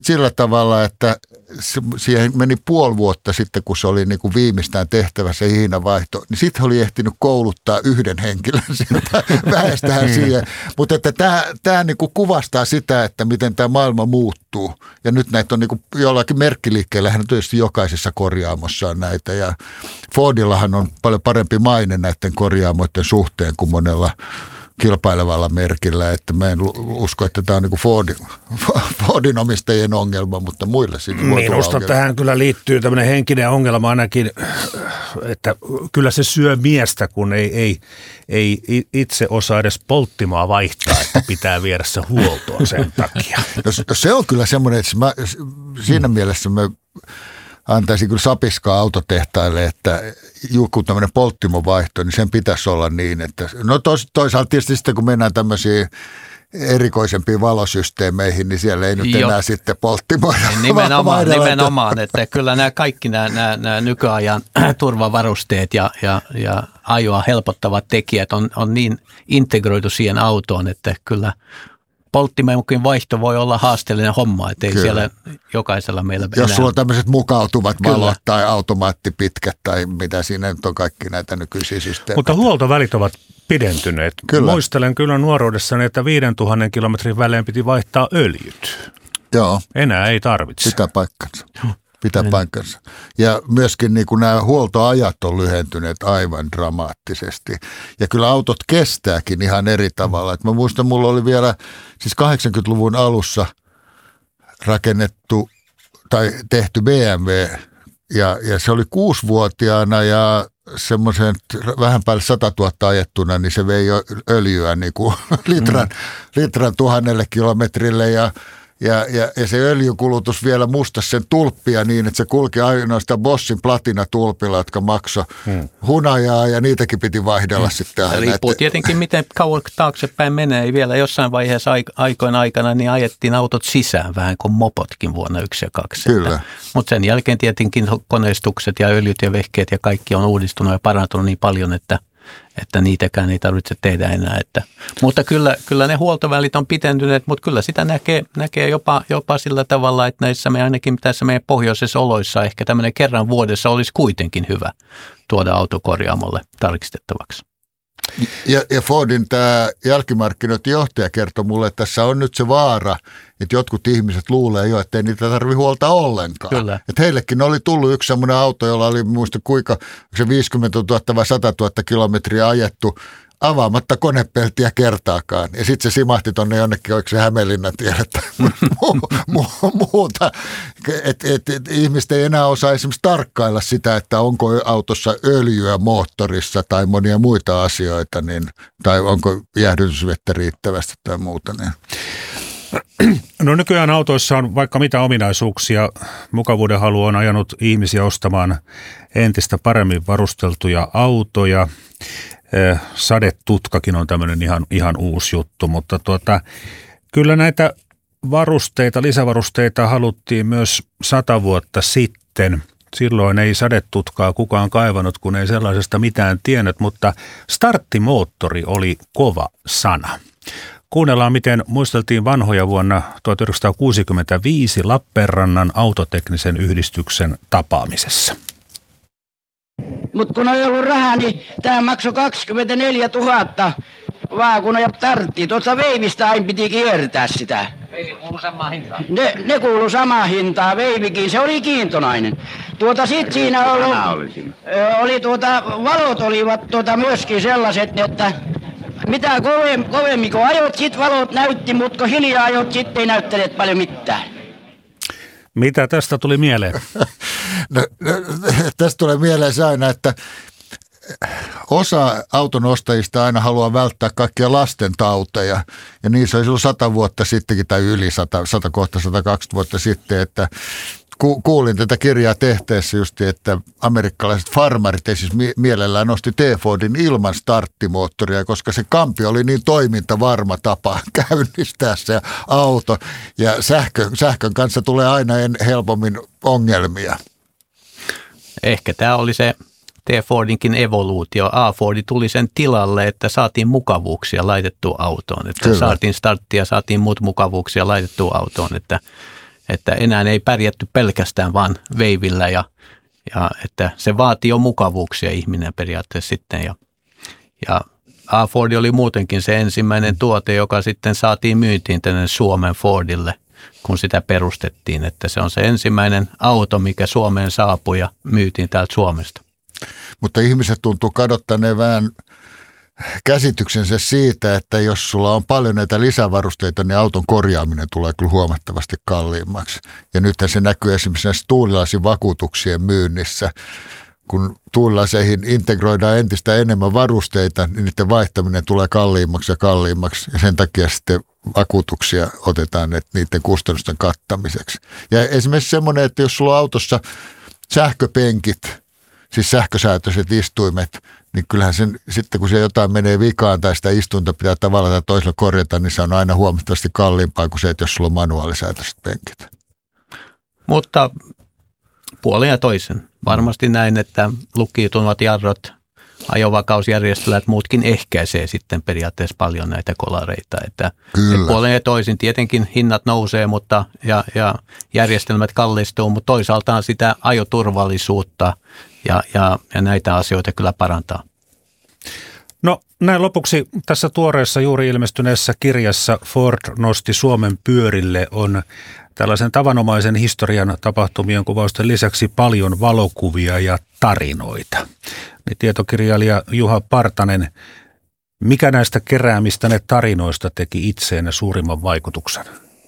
sillä tavalla, että siihen meni puoli vuotta sitten, kun se oli niin kuin viimeistään tehtävä se hiinavaihto, niin sitten oli ehtinyt kouluttaa yhden henkilön sieltä väestään siihen. Mutta että tämä niin kuin kuvastaa sitä, että miten tämä maailma muuttuu. Ja nyt näitä on niin kuin jollakin merkkiliikkeellähän tietysti jokaisessa korjaamossa on näitä. Ja Fordillahan on paljon parempi maine näiden korjaamoiden suhteen kuin monella kilpailevalla merkillä, että mä en usko, että tämä on niin Fordin omistajien ongelma, mutta muille siitä voi Minusta tähän kyllä liittyy tämmöinen henkinen ongelma ainakin, että kyllä se syö miestä, kun ei itse osaa edes polttimaa vaihtaa, että pitää viedä se huoltoon sen takia. No se on kyllä semmoinen, että siinä mielessä mä antaisin kyllä sapiskaa autotehtaille, että joku tämmöinen polttimovaihto, niin sen pitäisi olla niin, että no toisaalta tietysti sitten kun mennään tämmöisiin erikoisempiin valosysteemeihin, niin siellä ei nyt enää sitten polttimoida. Nimenomaan, että kyllä nämä kaikki nämä nykyajan turvavarusteet ja ajoa helpottavat tekijät on niin integroitu siihen autoon, että kyllä polttimenkin vaihto voi olla haasteellinen homma, että ei siellä jokaisella meillä jos sulla on tämmöiset mukautuvat valot tai automaattipitkät tai mitä siinä nyt on kaikki näitä nykyisiä systeemejä. Mutta huoltovälit ovat pidentyneet. Kyllä. Muistelen kyllä nuoruudessani, että 5000 kilometrin välein piti vaihtaa öljyt. Joo. Enää ei tarvitse. Pitää paikkansa. Ja myöskin niin kuin nämä huoltoajat on lyhentyneet aivan dramaattisesti. Ja kyllä autot kestääkin ihan eri tavalla. Et mä muistan, mulla oli vielä siis 80-luvun alussa rakennettu tai tehty BMW. Ja se oli 6-vuotiaana ja semmoisen vähän päälle 100 000 ajettuna, niin se vei jo öljyä niin kuin litran 1000 kilometrille ja se öljykulutus vielä mustasi sen tulppia niin, että se kulki ainoastaan Bossin platinatulpilla, jotka maksoi hunajaa ja niitäkin piti vaihdella sitten aina. Riippuu tietenkin, miten kauan taaksepäin menee. Vielä jossain vaiheessa aikojen aikana niin ajettiin autot sisään vähän kuin mopotkin vuonna 1 ja 2. Kyllä. Mutta sen jälkeen tietenkin koneistukset ja öljyt ja vehkeet ja kaikki on uudistunut ja parantunut niin paljon, että niitäkään ei tarvitse tehdä enää. Mutta kyllä ne huoltovälit on pidentyneet, mutta kyllä sitä näkee jopa sillä tavalla, että ainakin tässä meidän pohjoisessa oloissa ehkä tämmöinen kerran vuodessa olisi kuitenkin hyvä tuoda autokorjaamolle tarkistettavaksi. Ja Fordin tämä jälkimarkkinoiden johtaja kertoi mulle, että tässä on nyt se vaara, että jotkut ihmiset luulee jo, että ei niitä tarvitse huolta ollenkaan. Kyllä. Että heillekin oli tullut yksi semmoinen auto, jolla oli muista kuinka se 50 000 vai 100 000 kilometriä ajettu avaamatta konepeltiä kertaakaan. Ja sitten se simahti tuonne jonnekin, oliko se Hämeenlinnan tielle tai muuta. Et ihmiset ei enää osaa esimerkiksi tarkkailla sitä, että onko autossa öljyä moottorissa tai monia muita asioita, niin, tai onko jäähdytysvettä riittävästi tai muuta. Niin. No nykyään autoissa on vaikka mitä ominaisuuksia. Mukavuuden halu on ajanut ihmisiä ostamaan entistä paremmin varusteltuja autoja. Sadetutkakin on tämmöinen ihan uusi juttu, mutta kyllä näitä lisävarusteita haluttiin myös 100 vuotta sitten. Silloin ei sadetutkaa kukaan kaivannut, kun ei sellaisesta mitään tiennyt, mutta starttimoottori oli kova sana. Kuunnellaan, miten muisteltiin vanhoja vuonna 1965 Lappeenrannan autoteknisen yhdistyksen tapaamisessa. Mutta kun ei ollut rahaa, niin tämä maksoi 24 000 vaakuna ja tartti. Tuosta veivistä aina piti kiertää sitä. Veivi kuului samaan hintaan. Ne kuului samaan hintaan, veivikin. Se oli kiintonainen. Sitten siinä oli valot olivat myöskin sellaiset, että mitä kovemmin kun ajot, sit valot näytti, mutta kun hiljaa ajot, sitten ei näyttäneet paljon mitään. Mitä tästä tuli mieleen? No, tästä tulee mieleen se aina, että osa auton ostajista aina haluaa välttää kaikkia lasten tauteja. Ja niin se oli silloin 100 vuotta sittenkin tai yli 100 kohta 120 vuotta sitten, että kuulin tätä kirjaa tehteessä just, että amerikkalaiset farmarit ei siis mielellään nosti T-Fordin ilman starttimoottoria, koska se kampi oli niin toimintavarma tapa käynnistää se auto. Ja sähkön kanssa tulee aina helpommin ongelmia. Ehkä tämä oli se T-Fordinkin evoluutio. A-Fordi tuli sen tilalle, että saatiin mukavuuksia laitettua autoon. Että saatiin starttia, saatiin muut mukavuuksia laitettua autoon. Että että enää ei pärjätty pelkästään vaan veivillä ja että se vaatii jo mukavuuksia ihminen periaatteessa sitten ja A-Ford oli muutenkin se ensimmäinen tuote, joka sitten saatiin myyntiin tänne Suomen Fordille, kun sitä perustettiin, että se on se ensimmäinen auto, mikä Suomeen saapui ja myytiin täältä Suomesta. Mutta ihmiset tuntuu kadottaneen vähän käsityksensä siitä, että jos sulla on paljon näitä lisävarusteita, niin auton korjaaminen tulee kyllä huomattavasti kalliimmaksi. Ja nythän se näkyy esimerkiksi näissä tuulilasin vakuutuksien myynnissä. Kun tuulilaseihin integroidaan entistä enemmän varusteita, niin niiden vaihtaminen tulee kalliimmaksi ja kalliimmaksi. Ja sen takia sitten vakuutuksia otetaan niiden kustannusten kattamiseksi. Ja esimerkiksi semmoinen, että jos sulla on autossa sähköpenkit, siis sähkösäätöiset istuimet, niin kyllähän sen sitten kun se jotain menee vikaan tai sitä istuinta pitää tavalla tai toisella korjata, niin se on aina huomattavasti kalliimpaa kuin se, että jos sulla on manuaalisäätöiset penkit. Mutta puolen ja toisen. Varmasti näin, että lukkiutuvat jarrot, ajovakausjärjestelmät, muutkin ehkäisee sitten periaatteessa paljon näitä kolareita. Että puolen ja toisin tietenkin hinnat nousee ja järjestelmät kallistuu, mutta toisaalta sitä ajoturvallisuutta ja näitä asioita kyllä parantaa. No näin lopuksi tässä tuoreessa juuri ilmestyneessä kirjassa Ford nosti Suomen pyörille on tällaisen tavanomaisen historian tapahtumien kuvausten lisäksi paljon valokuvia ja tarinoita. Niin tietokirjailija Juha Partanen, mikä näistä keräämistäne tarinoista teki itseen suurimman vaikutuksen?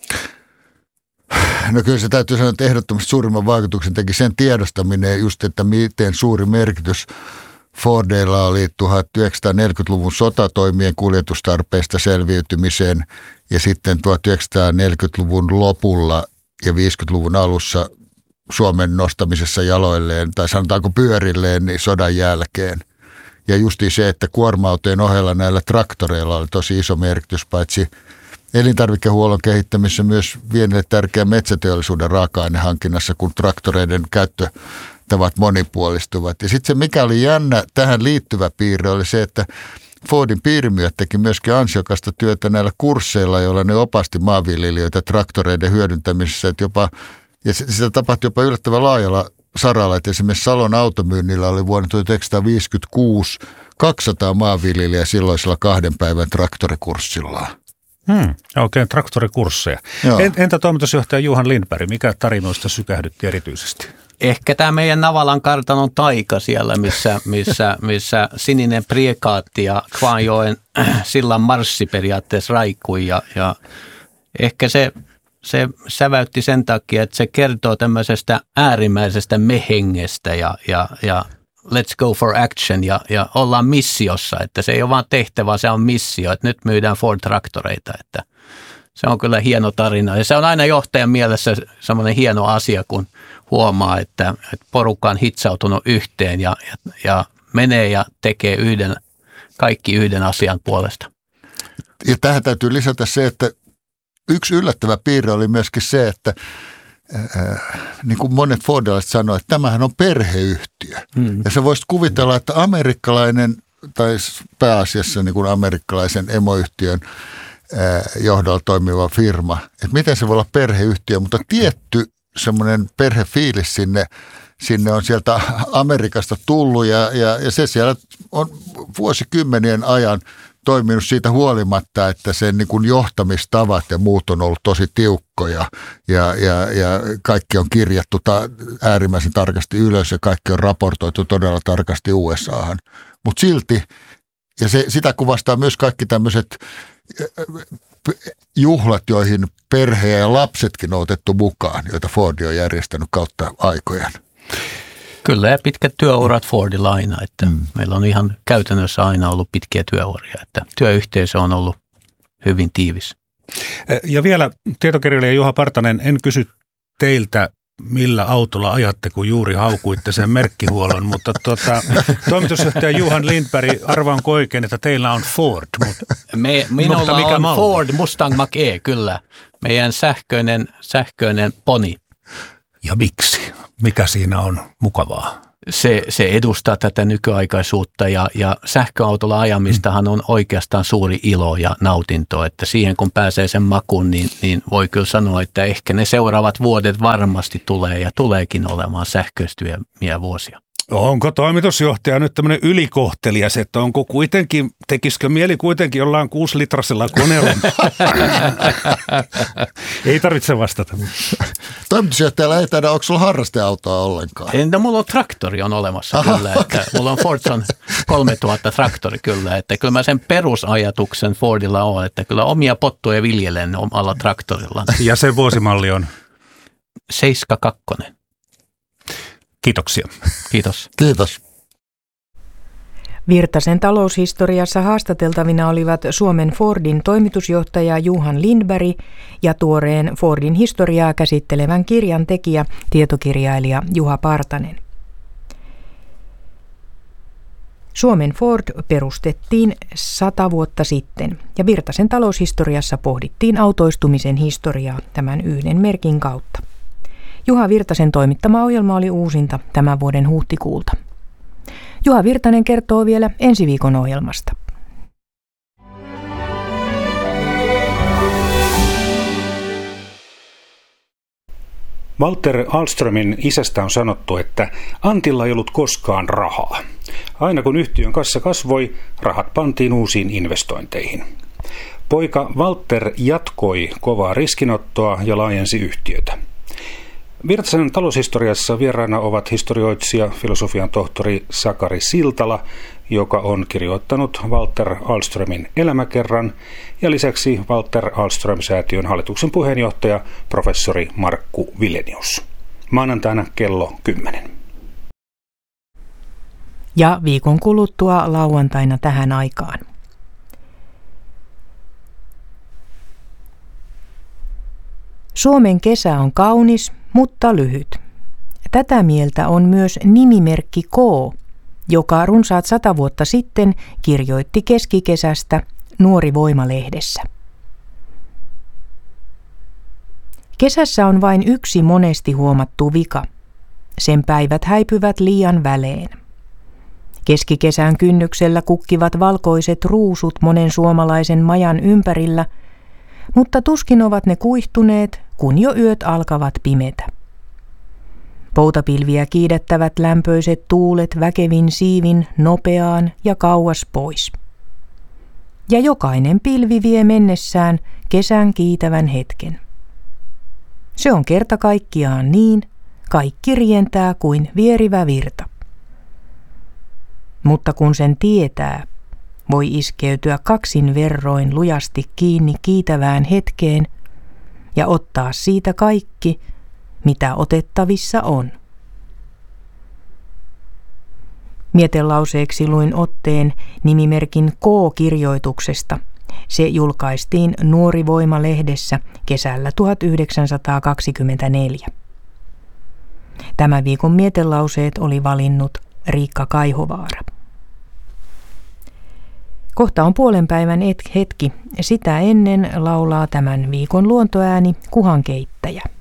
No kyllä se täytyy sanoa, että ehdottomasti suurimman vaikutuksen teki sen tiedostaminen just, että miten suuri merkitys Fordeilla oli 1940-luvun sotatoimien kuljetustarpeista selviytymiseen ja sitten 1940-luvun lopulla ja 50-luvun alussa Suomen nostamisessa jaloilleen tai sanotaanko pyörilleen niin sodan jälkeen. Ja justiin se, että kuorma-autojen ohella näillä traktoreilla oli tosi iso merkitys, paitsi elintarvikehuollon kehittämisessä myös vienille tärkeä metsäteollisuuden raaka-ainehankinnassa, kun traktoreiden käyttötavat monipuolistuvat. Ja sitten se, mikä oli jännä tähän liittyvä piirre, oli se, että Fordin piirimyyjät teki myöskin ansiokasta työtä näillä kursseilla, joilla ne opasti maanviljelijöitä traktoreiden hyödyntämisessä, että ja sitä tapahtui jopa yllättävän laajalla saralla, että esimerkiksi Salon automyynnillä oli vuonna 1956 200 maanviljelijää silloisella 2 päivän traktorikurssilla. Oikein traktorikursseja. Entä toimitusjohtaja Johan Lindberg, mikä tarinoista sykähdytti erityisesti? Ehkä tämä meidän Navalan kartanon taika siellä, missä sininen priekaatti ja Kvaanjoen sillan marssi periaatteessa raikui ja ehkä se säväytti sen takia, että se kertoo tämmöisestä äärimmäisestä mehengestä ja let's go for action ja ollaan missiossa, että se ei ole vaan tehtävä, se on missio, että nyt myydään Ford-traktoreita, että se on kyllä hieno tarina ja se on aina johtajan mielessä semmoinen hieno asia, kun huomaa, että porukka on hitsautunut yhteen ja menee ja tekee kaikki yhden asian puolesta. Ja tähän täytyy lisätä se, että yksi yllättävä piirre oli myöskin se, että niin kuin monet fordilaiset sanoivat, että tämähän on perheyhtiö. Ja sä voisit kuvitella, että amerikkalainen, tai pääasiassa niin kuin amerikkalaisen emoyhtiön johdolla toimiva firma, että miten se voi olla perheyhtiö, mutta tietty semmoinen perhefiilis sinne on sieltä Amerikasta tullut ja se siellä on vuosikymmenien ajan toiminut siitä huolimatta, että sen niin kuin johtamistavat ja muut on ollut tosi tiukkoja ja kaikki on kirjattu äärimmäisen tarkasti ylös ja kaikki on raportoitu todella tarkasti USAhan. Mutta silti, ja sitä kuvastaa myös kaikki tämmöiset juhlat, joihin perhe ja lapsetkin on otettu mukaan, joita Ford on järjestänyt kautta aikojen. Kyllä, ja pitkät työurat Fordilla aina, että meillä on ihan käytännössä aina ollut pitkiä työuria, että työyhteisö on ollut hyvin tiivis. Ja vielä tietokirjailija Juha Partanen, en kysy teiltä, millä autolla ajatte, kun juuri haukuitte sen merkkihuollon, mutta toimitusjohtaja Johan Lindberg, arvaanko oikein, että teillä on Ford? Minulla on malli? Ford Mustang Mach-E, kyllä. Meidän sähköinen poni. Ja miksi? Mikä siinä on mukavaa? se edustaa tätä nykyaikaisuutta ja sähköautolla ajamistahan on oikeastaan suuri ilo ja nautinto, että siihen kun pääsee sen makuun, niin voi kyllä sanoa, että ehkä ne seuraavat vuodet varmasti tulee ja tuleekin olemaan sähköistyviä vuosia. Onko toimitusjohtaja nyt tämmöinen ylikohtelias, että tekisikö mieli kuitenkin jollain 6-litrasella koneella? Ei tarvitse vastata. Toimitusjohtajalla ei taida, onko sulla harrasteautoa ollenkaan? No mulla on traktori on olemassa kyllä, että mulla on Fordson 3000 traktori kyllä, että kyllä mä sen perusajatuksen Fordilla on, että kyllä omia pottuja viljelen omalla traktorilla. Ja se vuosimalli on? 72. Kiitoksia. Kiitos. Kiitos. Virtasen taloushistoriassa haastateltavina olivat Suomen Fordin toimitusjohtaja Johan Lindberg ja tuoreen Fordin historiaa käsittelevän kirjan tekijä, tietokirjailija Juha Partanen. Suomen Ford perustettiin 100 vuotta sitten ja Virtasen taloushistoriassa pohdittiin autoistumisen historiaa tämän yhden merkin kautta. Juha Virtasen toimittama ohjelma oli uusinta tämän vuoden huhtikuulta. Juha Virtanen kertoo vielä ensi viikon ohjelmasta. Walter Ahlströmin isästä on sanottu, että Antilla ei ollut koskaan rahaa. Aina kun yhtiön kassa kasvoi, rahat pantiin uusiin investointeihin. Poika Walter jatkoi kovaa riskinottoa ja laajensi yhtiötä. Virtasen taloushistoriassa vieraana ovat historioitsija, filosofian tohtori Sakari Siltala, joka on kirjoittanut Walter Ahlströmin elämäkerran, ja lisäksi Walter Ahlström-säätiön hallituksen puheenjohtaja, professori Markku Vilenius. Maanantaina kello 10. Ja viikon kuluttua lauantaina tähän aikaan. Suomen kesä on kaunis, mutta lyhyt. Tätä mieltä on myös nimimerkki K, joka runsaat 100 vuotta sitten kirjoitti keskikesästä Nuori Voima-lehdessä. Kesässä on vain yksi monesti huomattu vika. Sen päivät häipyvät liian väleen. Keskikesän kynnyksellä kukkivat valkoiset ruusut monen suomalaisen majan ympärillä, mutta tuskin ovat ne kuihtuneet, kun jo yöt alkavat pimetä. Poutapilviä kiidettävät lämpöiset tuulet väkevin siivin nopeaan ja kauas pois. Ja jokainen pilvi vie mennessään kesän kiitävän hetken. Se on kerta kaikkiaan niin, kaikki rientää kuin vierivä virta. Mutta kun sen tietää, voi iskeytyä kaksin verroin lujasti kiinni kiitävään hetkeen ja ottaa siitä kaikki, mitä otettavissa on. Mietelauseeksi luin otteen nimimerkin K-kirjoituksesta. Se julkaistiin Nuori Voima-lehdessä kesällä 1924. Tämän viikon mietelauseet oli valinnut Riikka Kaihovaara. Kohta on puolenpäivän hetki. Sitä ennen laulaa tämän viikon luontoääni kuhankeittäjä.